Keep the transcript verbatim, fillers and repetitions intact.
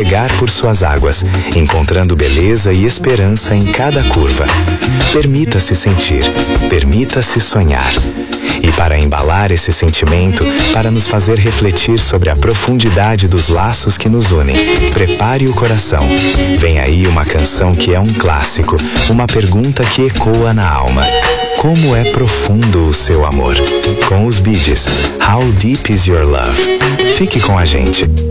navegar por suas águas, encontrando beleza e esperança em cada curva. Permita-se sentir, permita-se sonhar. E para embalar esse sentimento, para nos fazer refletir sobre a profundidade dos laços que nos unem, prepare o coração. Vem aí uma canção que é um clássico, uma pergunta que ecoa na alma. Como é profundo o seu amor? Com os Bee Gees, How Deep Is Your Love? Fique com a gente.